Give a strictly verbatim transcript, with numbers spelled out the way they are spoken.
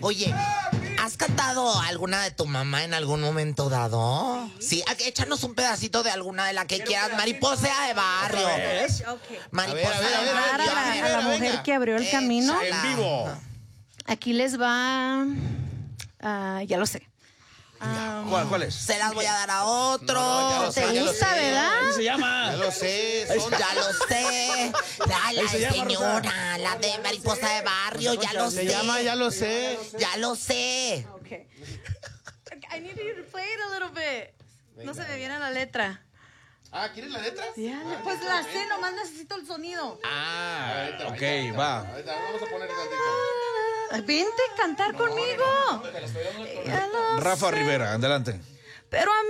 Oye, ¿has cantado alguna de tu mamá en algún momento dado? Sí, sí, échanos un pedacito de alguna de la que quieras. Mariposa de barrio. Okay. Mariposa a ver, a ver, de a ver, barrio. ya, A la, mira, a la venga. mujer que abrió el camino. Échala. En vivo. Aquí les va. ah, ya lo sé. Ah, ¿Cuál, cuál es? Se las voy a dar a otro. No, no, ya lo sé, ¿Te ya lo gusta, sé. verdad? Así se llama. Ya lo sé, son Ya lo sé. La, la Ahí se llama, señora, la de Mariposa de barrio, ya lo Se sé. llama, ya lo sé. Ya lo sé. Okay. I need you to play it a little bit. No se me viene la letra. Ah, ¿quieres la letra? Ya, pues la sé, nomás necesito el sonido. Ah, ok, va. Ahorita, vamos a poner tantito. Vente a cantar conmigo. Ya lo Rafa sé. Rivera, adelante. Pero a mí